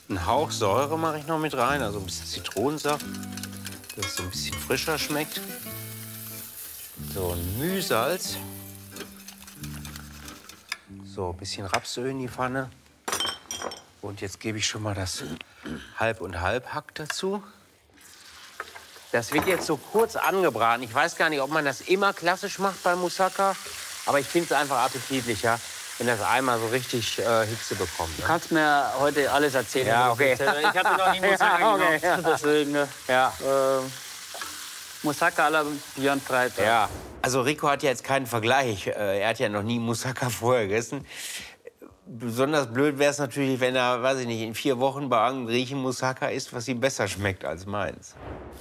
Ein Hauch Säure mache ich noch mit rein, also ein bisschen Zitronensaft, dass es so ein bisschen frischer schmeckt. So, ein Mühsalz. So, ein bisschen Rapsöl in die Pfanne. Und jetzt gebe ich schon mal das Halb- und Halb-Hack dazu. Das wird jetzt so kurz angebraten. Ich weiß gar nicht, ob man das immer klassisch macht bei Moussaka. Aber ich finde es einfach appetitlicher, wenn das einmal so richtig Hitze bekommt. Du kannst mir heute alles erzählen. Ja, okay. Ich habe noch nie Moussaka Ja, okay, gemacht, deswegen Ja. Moussaka à la Björn Freitag. Ja. Also Rico hat ja jetzt keinen Vergleich. Er hat ja noch nie Moussaka vorher gegessen. Besonders blöd wäre es natürlich, wenn er, weiß ich nicht, in 4 Wochen bei irgendeinem Griechen Moussaka isst, was ihm besser schmeckt als meins.